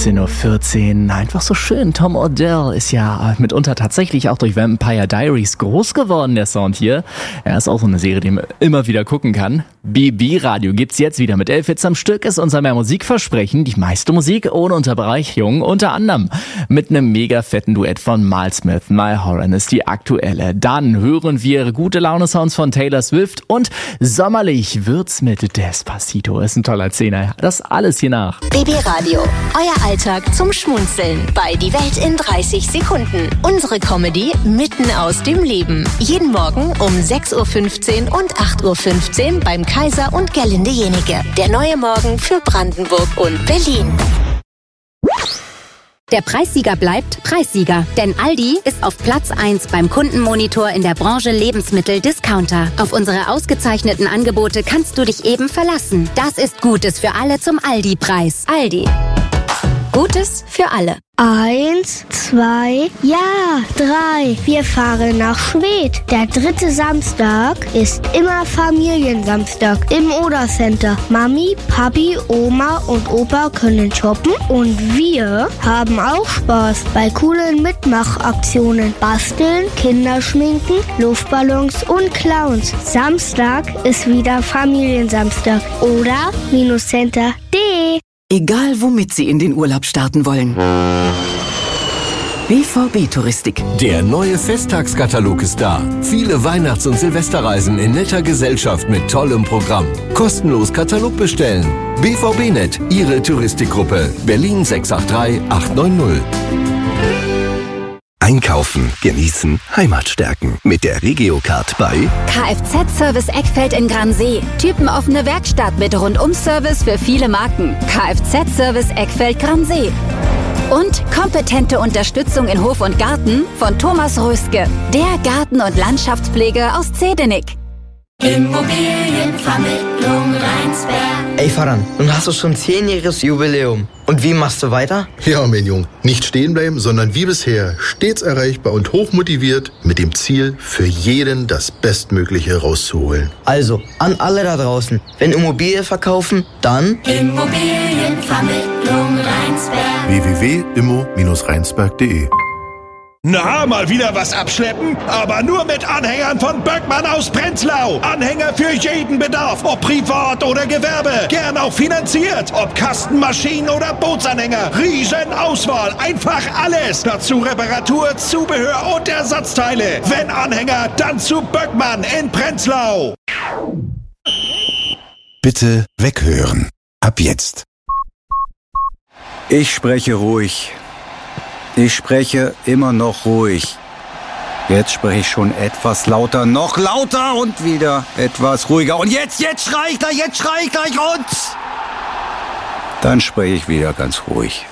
19:14 Uhr. Einfach so schön. Tom Odell ist ja mitunter tatsächlich auch durch Vampire Diaries groß geworden, der Sound hier. Er ist auch so eine Serie, die man immer wieder gucken kann. BB Radio gibt's jetzt wieder mit 11 Hits am Stück. Ist unser mehr Musikversprechen. Die meiste Musik ohne Unterbrechung. Unter anderem mit einem mega fetten Duett von Miles Smith. My Horan ist die aktuelle. Dann hören wir gute Laune-Sounds von Taylor Swift und sommerlich wird's mit Despacito. Ist ein toller Zehner. Das alles hier nach. BB Radio. Euer Alltag zum Schmunzeln bei Die Welt in 30 Sekunden. Unsere Comedy mitten aus dem Leben. Jeden Morgen um 6:15 Uhr und 8:15 Uhr beim Kaiser und Gerlinde Jenike. Der neue Morgen für Brandenburg und Berlin. Der Preissieger bleibt Preissieger, denn Aldi ist auf Platz 1 beim Kundenmonitor in der Branche Lebensmittel-Discounter. Auf unsere ausgezeichneten Angebote kannst du dich eben verlassen. Das ist Gutes für alle zum Aldi-Preis. Aldi. Gutes für alle. 1, 2, ja, 3. Wir fahren nach Schwedt. Der 3. Samstag ist immer Familiensamstag im Oder-Center. Mami, Papi, Oma und Opa können shoppen und wir haben auch Spaß bei coolen Mitmachaktionen. Basteln, Kinderschminken, Luftballons und Clowns. Samstag ist wieder Familiensamstag. Oder-center.de. Egal, womit Sie in den Urlaub starten wollen. BVB Touristik. Der neue Festtagskatalog ist da. Viele Weihnachts- und Silvesterreisen in netter Gesellschaft mit tollem Programm. Kostenlos Katalog bestellen. BVB-Net, Ihre Touristikgruppe. Berlin 683 890. Einkaufen, genießen, Heimat stärken. Mit der Regiocard bei Kfz-Service Eckfeld in Gransee. Typenoffene Werkstatt mit Rundum-Service für viele Marken. Kfz-Service Eckfeld Gransee. Und kompetente Unterstützung in Hof und Garten von Thomas Röske. Der Garten- und Landschaftspflege aus Zedenik. Immobilienvermittlung Rheinsberg. Ey Faran, nun hast du schon 10-jähriges Jubiläum. Und wie machst du weiter? Ja, mein Junge, nicht stehen bleiben, sondern wie bisher stets erreichbar und hochmotiviert mit dem Ziel, für jeden das Bestmögliche rauszuholen. Also, an alle da draußen, wenn Immobilie verkaufen, dann Immobilienvermittlung Rheinsberg. www.immo-rheinsberg.de. Na, mal wieder was abschleppen? Aber nur mit Anhängern von Böckmann aus Prenzlau. Anhänger für jeden Bedarf, ob privat oder Gewerbe. Gern auch finanziert. Ob Kasten, Maschinen oder Bootsanhänger. Riesenauswahl, einfach alles. Dazu Reparatur, Zubehör und Ersatzteile. Wenn Anhänger, dann zu Böckmann in Prenzlau. Bitte weghören. Ab jetzt. Ich spreche ruhig. Ich spreche immer noch ruhig. Jetzt spreche ich schon etwas lauter, noch lauter und wieder etwas ruhiger. Und jetzt schrei ich gleich und... Dann spreche ich wieder ganz ruhig.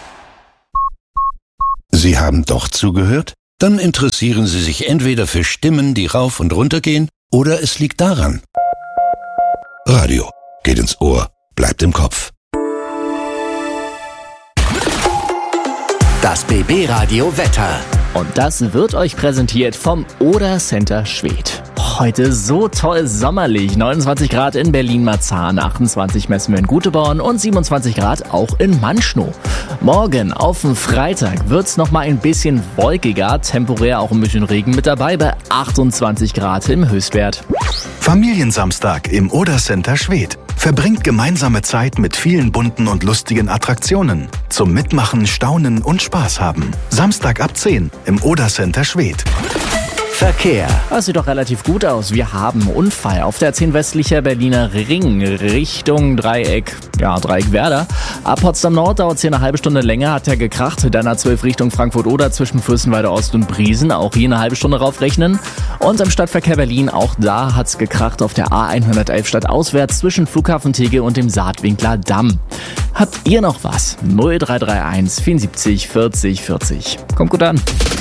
Sie haben doch zugehört? Dann interessieren Sie sich entweder für Stimmen, die rauf und runter gehen, oder es liegt daran. Radio geht ins Ohr, bleibt im Kopf. das BB Radio Wetter. Und das wird euch präsentiert vom Oder-Center Schwedt. Heute so toll sommerlich. 29 Grad in Berlin-Marzahn, 28 messen wir in Guteborn und 27 Grad auch in Manschnow. Morgen auf den Freitag wird's nochmal ein bisschen wolkiger, temporär auch ein bisschen Regen mit dabei bei 28 Grad im Höchstwert. Familiensamstag im Oder-Center Schwedt. Verbringt gemeinsame Zeit mit vielen bunten und lustigen Attraktionen. Zum Mitmachen, Staunen und Spaß haben. Samstag ab 10 im Oder-Center Schwedt. Verkehr. Das sieht doch relativ gut aus. Wir haben einen Unfall auf der 10 westlicher Berliner Ring Richtung Dreieck Werder. Ab Potsdam Nord dauert es hier eine halbe Stunde länger, hat ja gekracht. Dann A12 Richtung Frankfurt-Oder zwischen Fürstenwalde Ost und Briesen. Auch hier eine halbe Stunde raufrechnen. Und im Stadtverkehr Berlin, auch da hat's gekracht auf der A111 stadtauswärts zwischen Flughafen Tegel und dem Saatwinkler Damm. Habt ihr noch was? 0331 74 40 40. Kommt gut an.